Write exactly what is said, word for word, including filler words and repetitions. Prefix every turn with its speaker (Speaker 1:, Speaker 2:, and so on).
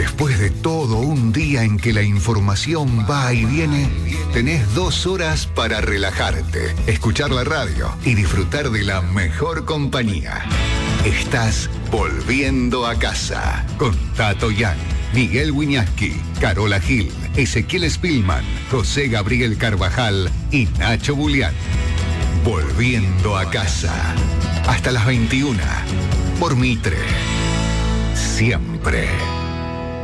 Speaker 1: Después de todo un día en que la información va y viene, tenés dos horas para relajarte, escuchar la radio y disfrutar de la mejor compañía. Estás volviendo a casa con Tato Yang, Miguel Wiñaski, Carola Gil, Ezequiel Spillman, José Gabriel Carvajal y Nacho Bulián. Volviendo a casa. Hasta las veintiuna. Por Mitre. Siempre.